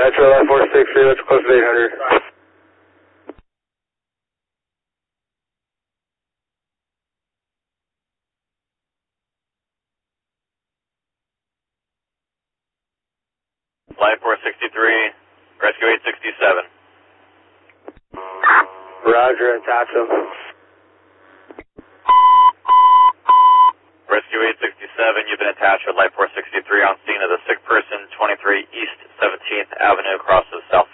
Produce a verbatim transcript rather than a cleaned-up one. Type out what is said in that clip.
Metro Life four six three, let's close to eight hundred. Life four sixty-three, rescue eight sixty-seven. Roger, attach him. Rescue eight sixty-seven, you've been attached with Life four sixty-three on scene of the sick person, twenty-three East seventeenth Avenue, across the south